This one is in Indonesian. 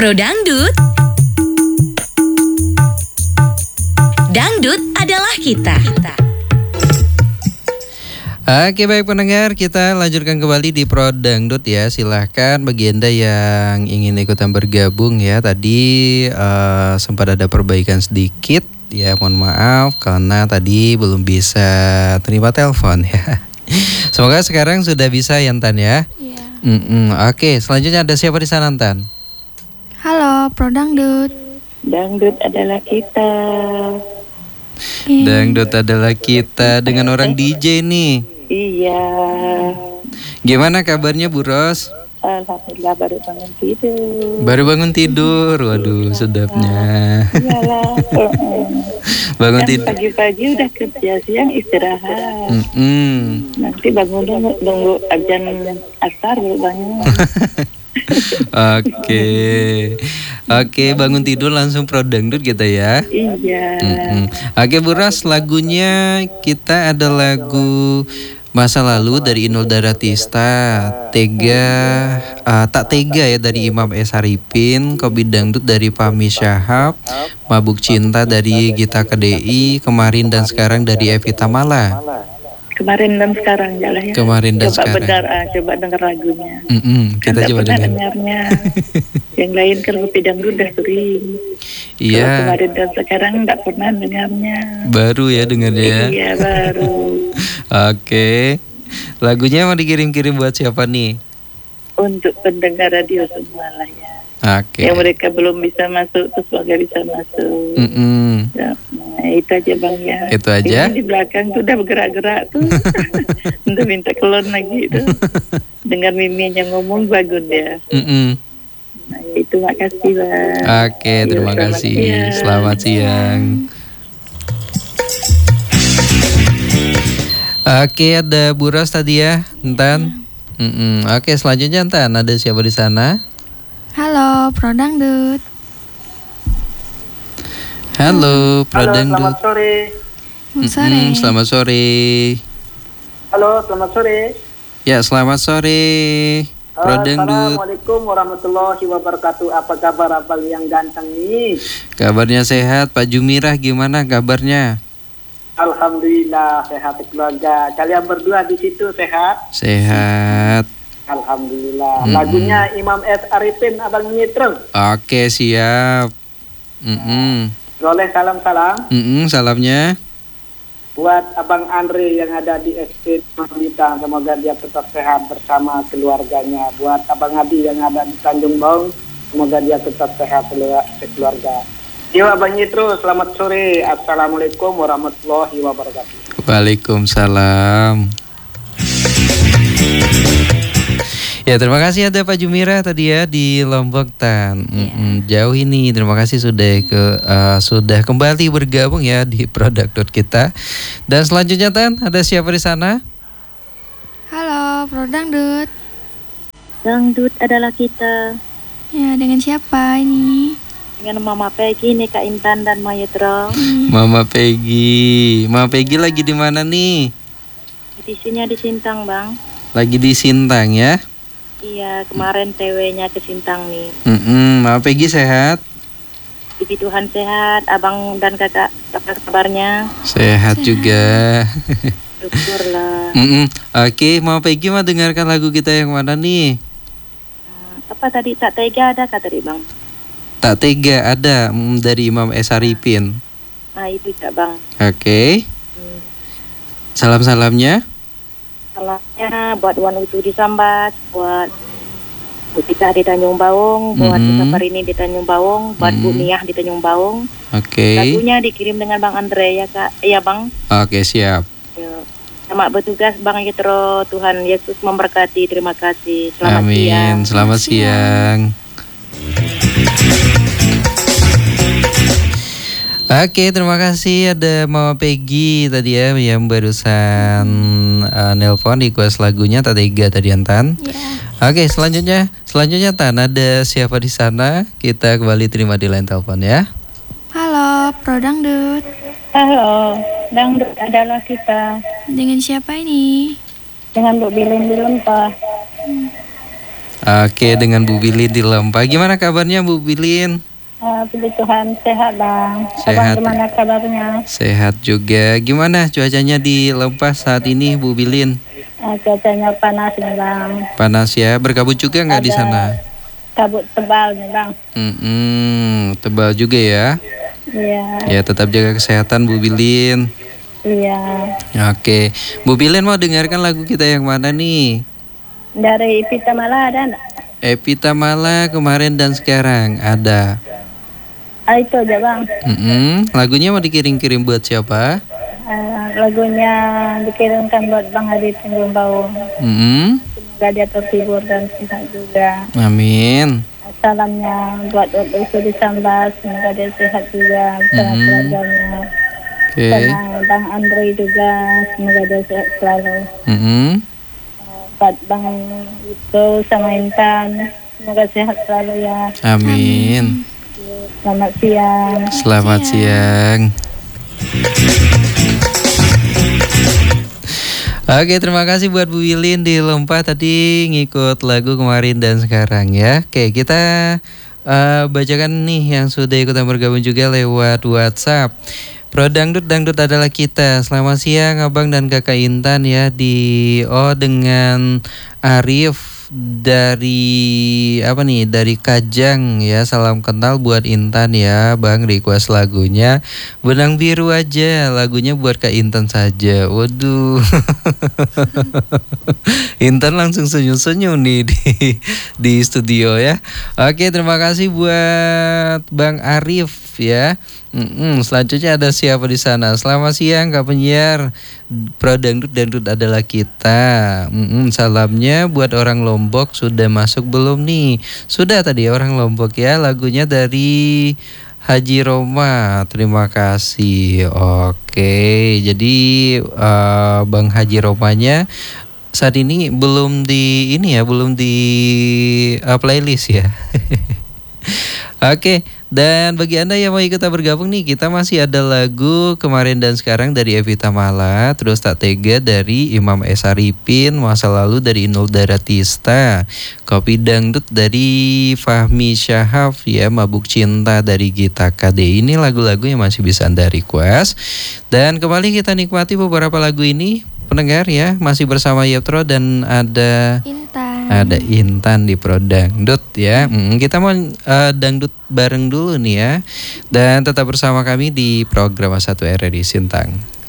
Pro Dangdut. Dangdut adalah kita. Oke, baik pendengar, kita lanjutkan kembali di Pro Dangdut ya. Silahkan bagi Anda yang ingin ikutan bergabung ya. Tadi sempat ada perbaikan sedikit ya, mohon maaf karena tadi belum bisa terima telepon ya. Semoga sekarang sudah bisa ya Tan ya. Iya. Oke, selanjutnya ada siapa di sana Tan? Halo, Pro Dangdut. Dangdut adalah kita. Dangdut adalah kita dengan orang DJ nih. Iya. Gimana kabarnya Bu Ros? Alhamdulillah baru bangun tidur. Baru bangun tidur, waduh sedapnya. Iyalah. Bangun Kan tidur. pagi-pagi udah kerja, siang istirahat. Nanti bangun nunggu azan asar baru bangun. Oke, bangun tidur langsung Pro Dangdut gitu ya. Iya. Oke Bu Ros, lagunya kita ada lagu Masa Lalu dari Inul Daratista, Tak Tega ya dari Imam S. Haripin, Kopi Dangdut dari Fahmi Syahab, Mabuk Cinta dari Gita KDI, Kemarin dan Sekarang dari Evita Mala. Kemarin dan sekarang jalan ya. Kemarin dan sekarang. Coba dengar lagunya. Kita Kan coba pernah dengar. dengarnya. Yang lain kan Kopi Dangdut udah sering. Iya. Kalau kemarin dan sekarang nggak pernah dengarnya. Baru ya dengarnya ya. Iya baru. Oke. Lagunya mau dikirim-kirim buat siapa nih? Untuk pendengar radio semua lah ya. Oke. Yang mereka belum bisa masuk terus semoga bisa masuk. Ya, nah, itu aja Bang ya. Itu aja? Ini di belakang tuh udah bergerak-gerak tuh. Untuk minta kelon lagi tuh. Dengar miminya ngomong bagus ya. Nah, itu makasih Bang. Oke, terima Selamat kasih. siang. Selamat siang. Oke, ada Bu Ros tadi ya, Entan. Oke, selanjutnya Entan, ada siapa di sana? Halo, Pro Dangdut. Halo, Pro Dangdut. Selamat sore. Selamat sore. Halo, selamat sore. Ya, selamat sore. Pro Dangdut. Assalamualaikum warahmatullahi wabarakatuh. Apa kabar abang yang ganteng nih? Kabarnya sehat, Pak Jumirah gimana kabarnya? Alhamdulillah sehat keluarga. Kalian berdua di situ sehat? Sehat. Alhamdulillah. Lagunya Imam S. Arifin Abang Nyitreng. Oke, siap. Boleh salam-salam Salamnya. buat Abang Andre yang ada di Estate Mambita. Semoga dia tetap sehat bersama keluarganya. Buat Abang Adi yang ada di Tanjung Baung, semoga dia tetap sehat sekeluarga. Yo Abang Nyitro, selamat sore. Assalamualaikum warahmatullahi wabarakatuh. Waalaikumsalam. Ya, terima kasih ada Pak Jumira tadi ya di Lombok Tan. Jauh ini. Terima kasih sudah kembali bergabung ya di produk kita. Dan selanjutnya Tan, ada siapa di sana? Halo, Pro Dangdut. Dangdut adalah kita. Ya, dengan siapa ini? Dengan Mama Peggy nih Kak Intan dan Mayetro. Mama Peggy. Mama Peggy lagi di mana nih? Di sini di Sintang Bang. Lagi di Sintang ya? Iya, kemarin TW-nya ke Sintang nih. Mama Peggy sehat? Puji Tuhan sehat, abang dan kakak kabarnya? Sehat juga. Syukurlah. Oke, Mama Peggy mau dengarkan lagu kita yang mana nih? Apa tadi Tak Tega ada kata tadi Bang? Tak Tega ada dari Imam S. Haripin. Nah itu Kak Bang. Oke. Salam-salamnya? Salamnya buat Wan Utu di Sambat, buat Bu Tita di Tanjung Baung, buat Tita Parini di Tanjung Baung, buat Bu Niah di Tanjung Baung. Oke. Lagunya dikirim dengan Bang Andre ya Kak. Iya Bang. Oke, siap. Selamat bertugas Bang Yitro. Tuhan Yesus memberkati. Terima kasih. Selamat siang. Amin. Selamat siang. Oke, terima kasih ada Mama Peggy tadi ya yang barusan nelpon request lagunya Tak Tega tadi Tan. Oke, selanjutnya Tan, ada siapa di sana? Kita kembali terima di line telepon ya. Halo, Pro Dangdut. Halo, Dangdut adalah kita. Dengan siapa ini? Dengan Bu Bilin Pak. Oke, dengan Bu Bilin di Lempah. Gimana kabarnya Bu Bilin? Puji Tuhan, sehat Bang. Sehat. Abang gimana kabarnya? Sehat juga. Gimana cuacanya di Lempah saat ini Bu Bilin? Cuacanya panas nih Bang. Panas ya. Berkabut juga nggak di Ada sana? kabut tebal nih Bang. Tebal juga ya. Iya, Ya, tetap jaga kesehatan Bu Bilin. iya. Oke, Bu Bilin mau dengarkan lagu kita yang mana nih? Dari Ipita Mala ada enggak? Epita Mala kemarin dan sekarang ada. Itu aja Bang. Lagunya mau dikirim-kirim buat siapa? Lagunya dikirimkan buat Bang Adi Tanjung Bau. Semoga dia terhibur dan sehat juga. Amin. Salamnya buat Usu di Sambas, semoga dia sehat juga bersama keluarganya. Oke. Sama Bang Andre juga, semoga dia sehat selalu. Buat Bang itu sama Intan, semoga sehat selalu ya. Amin. Selamat siang. Selamat siang. Oke, terima kasih buat Bu Wilin di Lempah tadi ngikut lagu kemarin dan sekarang ya. Oke, kita bacakan nih yang sudah ikutan bergabung juga lewat WhatsApp. Pro Dangdut, Dangdut adalah kita. Selamat siang Abang dan Kakak Intan ya dengan Arif dari dari Kajang ya. Salam kenal buat Intan ya Bang, request lagunya Benang Biru aja, lagunya buat Kak Intan saja. Waduh. Intan langsung senyum-senyum nih di studio ya. Oke, terima kasih buat Bang Arif ya. Selanjutnya ada siapa di sana? Selamat siang Kak Penyiar. Pro Dangdut, Dangdut adalah kita. Salamnya buat orang Lombok. Sudah masuk belum nih? Sudah tadi orang Lombok ya. Lagunya dari Haji Roma. Terima kasih. Oke, jadi Bang Haji Romanya saat ini belum di playlist ya. Oke, dan bagi Anda yang mau ikut bergabung nih, kita masih ada lagu kemarin dan sekarang dari Epita Mala, terus Tak Tega dari Imam S. Arifin, Masa Lalu dari Inul Daratista, Kopi Dangdut dari Fahmi Syahaf ya, Mabuk Cinta dari Gita KD. Ini lagu-lagu yang masih bisa Anda request. Dan kembali kita nikmati beberapa lagu ini pendengar ya, masih bersama Yeptro dan ada Intan di Pro Dangdut ya. Kita mau dangdut bareng dulu nih ya. Dan tetap bersama kami di program 1 RRI Sintang.